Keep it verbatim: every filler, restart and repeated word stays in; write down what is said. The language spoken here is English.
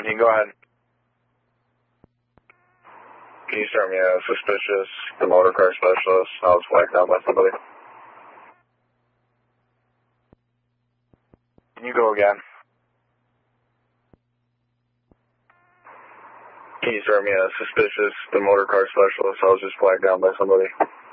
You can go ahead. Can you start me a suspicious, the motor car specialist? I was flagged down by somebody. Can you go again? Can you start me a suspicious, the motor car specialist? I was just flagged down by somebody.